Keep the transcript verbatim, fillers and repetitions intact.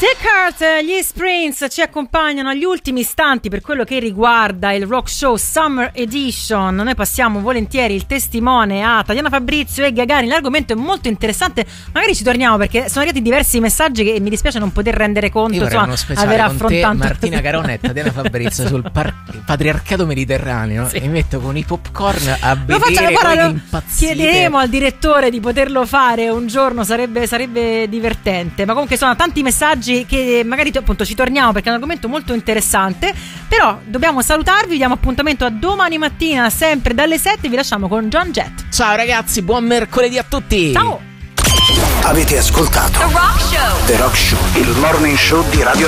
Dick, gli Sprints ci accompagnano agli ultimi istanti per quello che riguarda il Rock Show Summer Edition. Noi passiamo volentieri il testimone a Tatiana Fabrizio e Gagani. L'argomento è molto interessante, magari ci torniamo perché sono arrivati diversi messaggi che mi dispiace non poter rendere conto. Io insomma, uno speciale aver con affrontato te, Martina Caronna e Tatiana Fabrizio sul par- patriarcato mediterraneo, sì. E metto con i popcorn a lo vedere facciamo, voi impazzite. Chiederemo al direttore di poterlo fare un giorno, sarebbe, sarebbe divertente. Ma comunque sono tanti messaggi che magari appunto ci torniamo perché è un argomento molto interessante. Però dobbiamo salutarvi, vi diamo appuntamento a domani mattina sempre dalle sette. Vi lasciamo con John Jett. Ciao ragazzi, buon mercoledì a tutti. Ciao. Avete ascoltato The Rock Show. The Rock Show, il morning show di Radio